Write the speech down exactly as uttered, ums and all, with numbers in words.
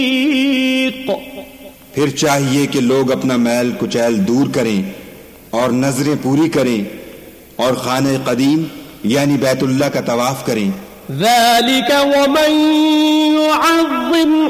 फिर चाहिए कि लोग अपना मैल कुचैल दूर करें और नजरें पूरी करें और खाने कदीम यानी बैतुल्लाह का तवाफ करें। ذَلِكَ وَمَن يُعَظِّمْ